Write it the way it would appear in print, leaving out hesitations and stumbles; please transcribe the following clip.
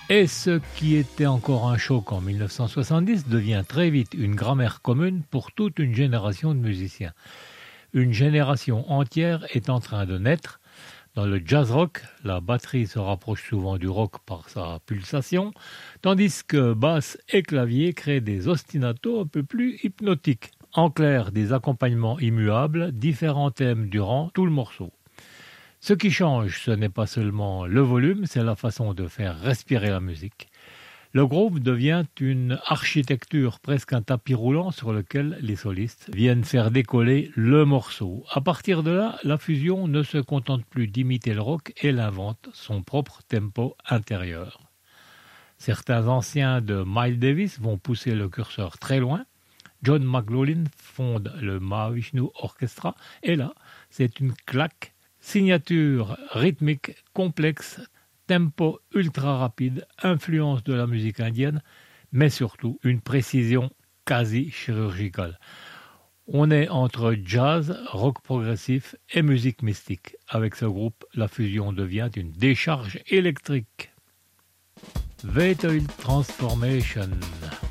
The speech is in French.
Et ce qui était encore un choc en 1970 devient très vite une grammaire commune pour toute une génération de musiciens. Une génération entière est en train de naître. Dans le jazz rock, la batterie se rapproche souvent du rock par sa pulsation, tandis que basse et clavier créent des ostinatos un peu plus hypnotiques. En clair, des accompagnements immuables, différents thèmes durant tout le morceau. Ce qui change, ce n'est pas seulement le volume, c'est la façon de faire respirer la musique. Le groupe devient une architecture, presque un tapis roulant sur lequel les solistes viennent faire décoller le morceau. À partir de là, la fusion ne se contente plus d'imiter le rock, elle invente son propre tempo intérieur. Certains anciens de Miles Davis vont pousser le curseur très loin. John McLaughlin fonde le Mahavishnu Orchestra, et là, c'est une claque. Signature rythmique complexe, tempo ultra rapide, influence de la musique indienne, mais surtout une précision quasi chirurgicale. On est entre jazz, rock progressif et musique mystique. Avec ce groupe, la fusion devient une décharge électrique. Vehicle Transformation.